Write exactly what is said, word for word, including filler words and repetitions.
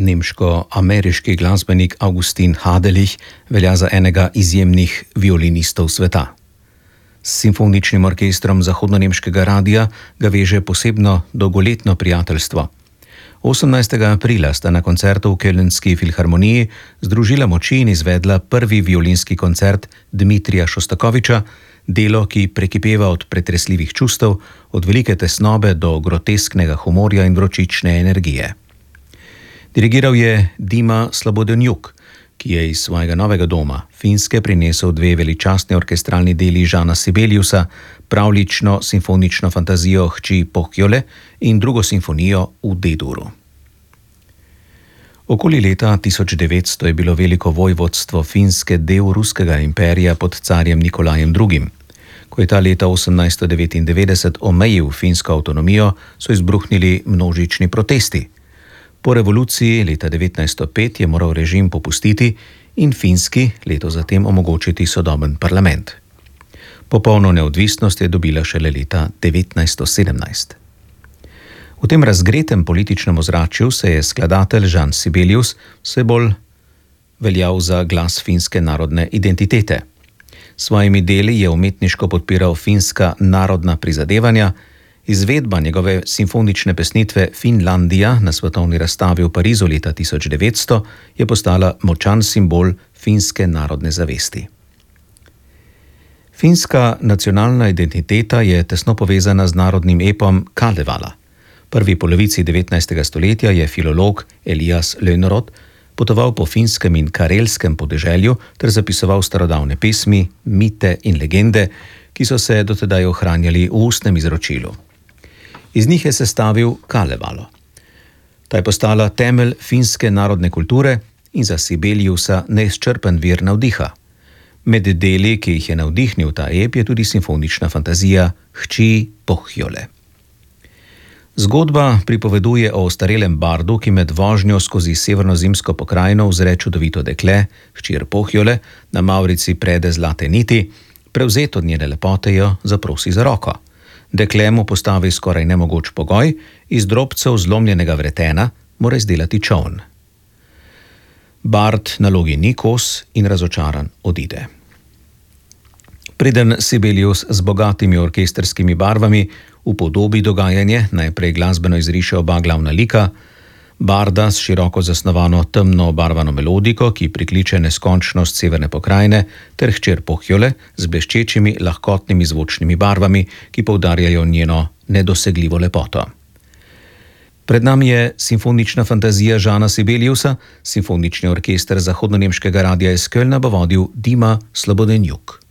Nemško-ameriški glasbenik Augustin Hadelich velja za enega izjemnih violinistov sveta. S simfoničnim orkestrom zahodnonemškega radia ga veže posebno dolgoletno prijateljstvo. osemnajstega aprila sta na koncertu v Kölnski filharmoniji združila moči in izvedla prvi violinski koncert Dmitrija Šostakoviča, delo, ki prekipeva od pretresljivih čustev, od velike tesnobe do grotesknega humorja in vročične energije. Dirigiral je Dima Slobodeniuk, ki je iz svojega novega doma, Finske, prinesel dve veličastni orkestralni deli Žana Sibeliusa, pravlično simfonično fantazijo Hči Pohjole in drugo simfonijo v D-duru. Okoli leta tisoč devetsto je bilo veliko vojvodstvo Finske del ruskega imperija pod carjem Nikolajem drugim. Ko je ta leta osemnajststo devetindevetdeset omejil finsko avtonomijo, so izbruhnili množični protesti. Po revoluciji leta devetnajststo pet je moral režim popustiti in Finski leto zatem omogočiti sodoben parlament. Popolno neodvisnost je dobila šele leta devetnajststo sedemnajst. V tem razgretem političnem ozračju se je skladatelj Žan Sibelius vse bolj veljal za glas finske narodne identitete. S svojimi deli je umetniško podpiral finska narodna prizadevanja. Izvedba njegove simfonične pesnitve Finlandija na svetovni razstavi v Parizu leta tisoč devetsto je postala močan simbol finske narodne zavesti. Finska nacionalna identiteta je tesno povezana z narodnim epom Kalevala. V prvi polovici devetnajstega stoletja je filolog Elias Lönnrot potoval po finskem in karelskem podeželju ter zapisoval starodavne pesmi, mite in legende, ki so se dotedaj ohranjali v ustnem izročilu. Iz njih je sestavil Kalevalo. Ta je postala temelj finske narodne kulture in za Sibeliusa neizčrpen vir navdiha. Med deli, ki jih je navdihnil ta ep, je tudi simfonična fantazija Hči Pohjole. Zgodba pripoveduje o ostarelem bardu, ki med vožnjo skozi severnozimsko pokrajino uzre čudovito dekle, hčer Pohjole, na mavrici prede zlate niti, prevzet od njene lepote jo zaprosi za roko. Dekle mu postavi skoraj nemogoč pogoj, iz drobcev zlomljenega vretena mora izdelati čoln. Bard nalogi ni kos in razočaran odide. Preden Sibelius z bogatimi orkestrskimi barvami upodobi dogajanje, najprej glasbeno izriše oba glavna lika, barda s široko zasnovano temno obarvano melodiko, ki prikliče neskončnost severne pokrajine, ter hčer Pohjole z bleščečimi, lahkotnimi zvočnimi barvami, ki poudarjajo njeno nedosegljivo lepoto. Pred nami je simfonična fantazija Žana Sibeliusa, simfonični orkester zahodnonemškega radia iz Kölna bo vodil Dima Slobodeniuk.